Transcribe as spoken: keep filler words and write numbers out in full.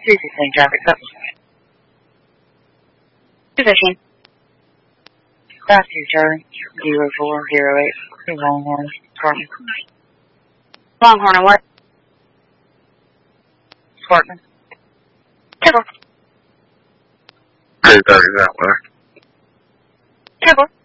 two fifteen traffic, up. two fifteen. five two Charlie, zero four zero eight, two Longhorn, Sparkman. Longhorn and what? Sparkman. ten four. two thirty that way. ten four.